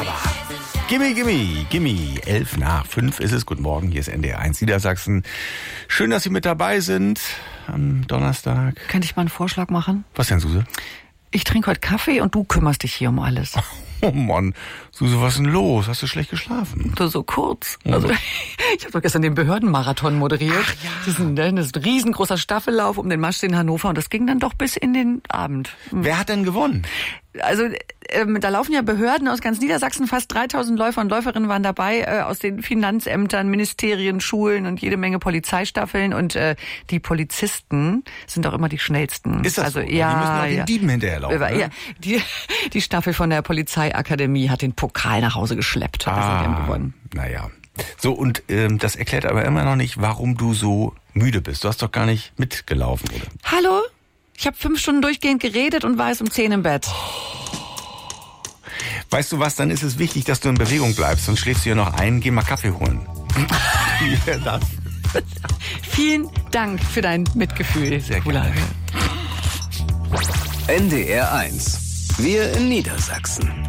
aber gimme. 11 nach 5 ist es. Guten Morgen, hier ist NDR 1 Niedersachsen. Schön, dass Sie mit dabei sind am Donnerstag. Könnte ich mal einen Vorschlag machen? Was denn, Suse? Ich trinke heute Kaffee und du kümmerst dich hier um alles. Oh Mann, Suse, was ist denn los? Hast du schlecht geschlafen? So kurz. Also, ich habe doch gestern den Behördenmarathon moderiert. Ach, ja. Das ist ein riesengroßer Staffellauf um den Marschsee in Hannover und das ging dann doch bis in den Abend. Wer hat denn gewonnen? Also da laufen ja Behörden aus ganz Niedersachsen, fast 3000 Läufer und Läuferinnen waren dabei, aus den Finanzämtern, Ministerien, Schulen und jede Menge Polizeistaffeln und die Polizisten sind auch immer die schnellsten. Ist das also, so? Ja, die müssen auch den Dieben hinterherlaufen, ne? Ja, die Staffel von der Polizeiakademie hat den Pokal nach Hause geschleppt. Wir haben gewonnen. Naja. So, und das erklärt aber immer noch nicht, warum du so müde bist. Du hast doch gar nicht mitgelaufen, oder? Hallo? Ich habe 5 Stunden durchgehend geredet und war erst um 10 im Bett. Weißt du was, dann ist es wichtig, dass du in Bewegung bleibst. Sonst schläfst du ja noch ein. Geh mal Kaffee holen. Ja, das. Vielen Dank für dein Mitgefühl. Sehr gerne. NDR 1. Wir in Niedersachsen.